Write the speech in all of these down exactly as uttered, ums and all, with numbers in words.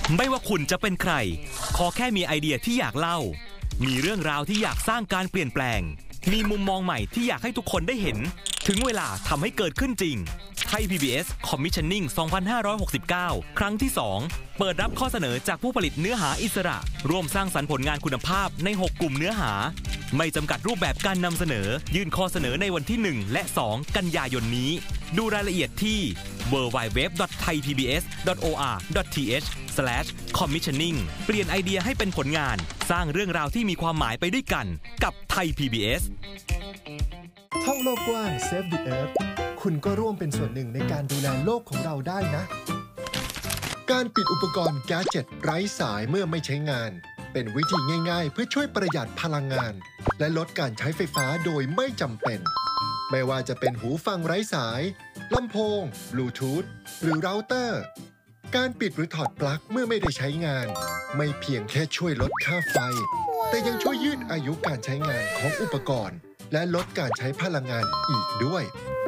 ไม่ว่าคุณจะเป็นใครขอแค่มีไอเดียที่อยากเล่ามีเรื่องราวที่อยากสร้างการเปลี่ยนแปลงมีมุมมองใหม่ที่อยากให้ทุกคนได้เห็นถึงเวลาทำให้เกิดขึ้นจริงไทย พี บี เอส Commissioning สองพันห้าร้อยหกสิบเก้า ครั้งที่ สอง เปิดรับข้อเสนอจากผู้ผลิตเนื้อหาอิสระร่วมสร้างสรรค์ผลงานคุณภาพใน หก กลุ่มเนื้อหาไม่จำกัดรูปแบบการนำเสนอยื่นข้อเสนอในวันที่ หนึ่ง และ สอง กันยายนนี้ดูรายละเอียดที่ ดับเบิลยู ดับเบิลยู ดับเบิลยู ดอท ไทย พี บี เอส ดอท โอ อาร์ ดอท ที เอช สแลช คอมมิชชั่นนิ่ง เปลี่ยนไอเดียให้เป็นผลงานสร้างเรื่องราวที่มีความหมายไปด้วยกันกับไทย พี บี เอสท่องโลกกว้าง Save the Earth คุณก็ร่วมเป็นส่วนหนึ่งในการดูแลโลกของเราได้นะการปิดอุปกรณ์แกดเจ็ตไร้สายเมื่อไม่ใช้งานเป็นวิธีง่ายๆเพื่อช่วยประหยัดพลังงานและลดการใช้ไฟฟ้าโดยไม่จำเป็นไม่ว่าจะเป็นหูฟังไร้สายลำโพงบลูทูธหรือเราเตอร์การปิดหรือถอดปลั๊กเมื่อไม่ได้ใช้งานไม่เพียงแค่ช่วยลดค่าไฟแต่ยังช่วยยืดอายุการใช้งานของอุปกรณ์และลดการใช้พลังงานอีกด้วย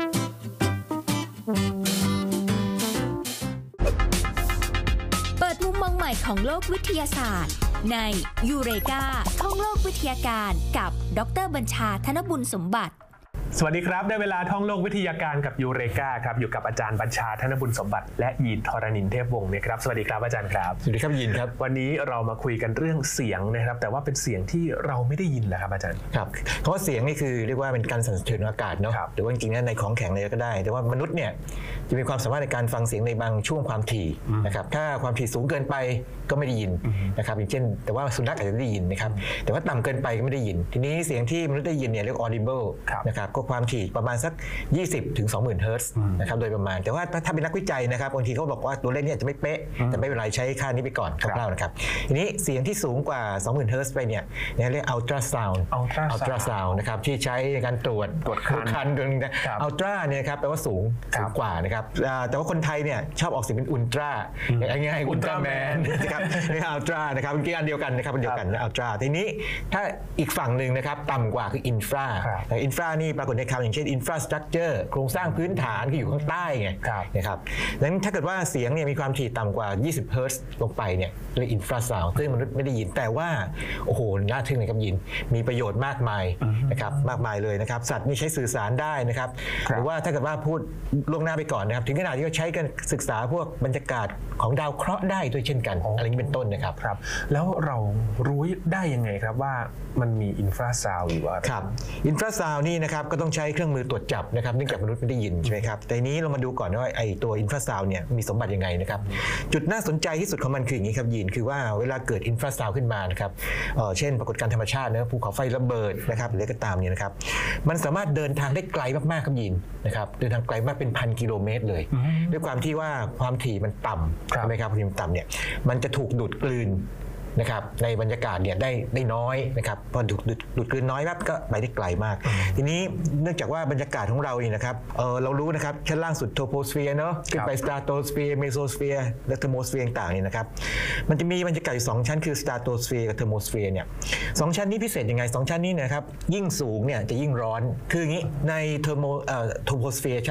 เปิดมุมมองใหม่ของโลกวิทยาศาสตร์ในยูเรกาท่องโลกวิทยาการกับดร.บัญชาธนบุญสมบัติสวัสดีครับได้เวลาท่องโลกวิทยาการกับยูเรกาครับอยู่กับอาจารย์บัญชาธนบุญสมบัติและยีนธรณินทร์เทพวงศ์นะครับสวัสดีครับอาจารย์ครับสวัสดีครับยีนครับวันนี้เรามาคุยกันเรื่องเสียงนะครับแต่ว่าเป็นเสียงที่เราไม่ได้ยินแหละครับอาจารย์ครับเพราะว่าเสียงนี่คือเรียกว่าเป็นการสั่นสะเทือนอากาศเนาะหรือว่าจริงๆในของแข็งเลยก็ได้แต่ว่ามนุษย์เนี่ยจะมีความสามารถในการฟังเสียงในบางช่วงความถี่นะครับถ้าความถี่สูงเกินไปก็ไม่ได้ยินนะครับอย่างเช่นแต่ว่าสุนัขอาจจะได้ยินนะครับแต่ว่าต่ำเกินไปก็ไม่ได้ยินทีนี้เสียงที่มนุษย์ได้ยินเนี่ยเรียก audible นะครับก็ความถี่ประมาณสักยี่สิบถึงสองหมื่นเฮิร์ตซ์นะครับโดยประมาณแต่ว่าถ้าเป็นนักวิจัยนะครับบางทีเขาบอกว่าตัวเลขนี้จะไม่เป๊ะแต่ไม่เป็นไรใช้ค่านี้ไปก่อนคร่าวๆนะครับทีนี้เสียงที่สูงกว่า สองหมื่น เฮิร์ตซ์ไปเนี่ยเรียก ultra sound ultra sound นะครับที่ใช้ในการตรวจตรวจคันด้วยนะ ultra เนี่ยครับแปลว่าสูงสูงกว่านะครับแต่ว่าคนไทยเนี่ยชอบออกเสียงเป็น ultra ง่ายๆ ultraman นะครับนี่ ultra นะครับเป็นอันเดียวกันนะครับอันเดียวกัน ultra ทีนี้ถ้าอีกฝั่งหนึ่งนะครับต่ำกว่าคือ infra infra นี่ปรากฏในคำอย่างเช่น infrastructure โครงสร้างพื้นฐานที่อยู่ข้างใต้ไงนะครับดังนั้นถ้าเกิดว่าเสียงเนี่ยมีความถี่ต่ำกว่ายี่สิบเฮิร์ตซ์ลงไปเนี่ยเรียกอินฟราซาวด์ซึ่งมนุษย์ไม่ได้ยินแต่ว่าโอ้โหน่าทึ่งเลยครับยินมีประโยชน์มากมายนะครับมากมายเลยนะครับสัตว์นี่ใช้สื่อสารได้นะครับหรือว่าถ้าเกิดว่าพูดล่วงหน้าไปก่อนนะครับถึงขนาดที่เขาใช้กันศึกษาพวกบรรยากาศของดาวเคราะห์ได้ด้วยเช่นกันอะไรนี้เป็นต้นนะครับครับแล้วเรารู้ได้ยังไงครับว่ามันมีอินฟราซาวด์อยู่ว่าครับอินฟราซาวด์นี่นะครับก็ต้องใช้เครื่องมือตรวจจับนะครับเนื่องจากมนุษย์ไม่ได้ยินใช่ไหมครับแต่นี้เรามาดูก่อนว่าไอ้ตัวอินฟราซาวด์เนี่ยมีสมบัติยังไงนะครับจุดน่าสนใจที่สุดของมันคืออย่างนี้ครับยีนคือว่าเวลาเกิดอินฟราซาวด์ขึ้นมานะครับเอ่อเช่นปรากฏการณ์ธรรมชาตินะภูเขาไฟระเบิดนะครับหรืออะไรก็ตามเนี่ยนะครับมันสามารถเดินทางได้ไกลมากๆครับยีนนะครับเดินทางไกลมากเป็นพันกิโลเมตรเลยด้วยความที่ว่าความถี่มันต่ำใช่ไหมครับความถี่มันต่ำเนี่ยมันจะถูกดูดกลืนนะครับในบรรยากาศเนี่ยได้ได้น้อยนะครับพอดูดดูดกลืนน้อยปั๊บก็ไปได้ไกลมากทีนี้เนื่องจากว่าบรรยากาศของเรานี่นะครับเออเรารู้นะครับชั้นล่างสุดโทโพสเฟียร์เนาะขึ้นไปสตราโตสเฟียร์เมโซสเฟียร์และเทอร์โมสเฟียร์ต่างๆนี่นะครับมันจะมีบรรยากาศอยู่สองชั้นคือสตราโตสเฟียร์กับเทอร์โมสเฟียร์เนี่ยสองชั้นนี้พิเศษยังไงสองชั้นนี้นะครับยิ่งสูงเนี่ยจะยิ่งร้อนคืออย่างนี้ในเทอร์โมเอ่อโทโพสเฟียร์